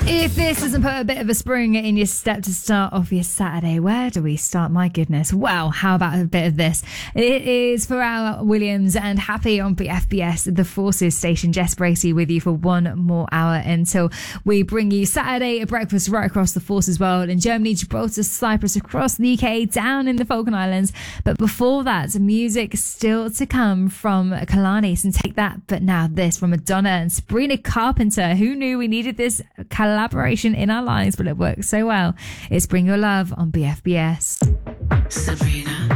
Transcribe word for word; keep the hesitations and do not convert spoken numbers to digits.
If this doesn't put a bit of a spring in your step to start off your Saturday, where do we start? My goodness. Well, how about a bit of this? It is Pharrell Williams and Happy on B F B S, the Forces station. Jess Bracey with you for one more hour until we bring you Saturday breakfast right across the Forces world in Germany, Gibraltar, Cyprus, across the U K, down in the Falkland Islands. But before that, music still to come from Kalani. And take that, but now this from Madonna and Sabrina Carpenter. Who knew we needed this collaboration in our lives, but it works so well. It's Bring Your Love on B F B S. Sabrina.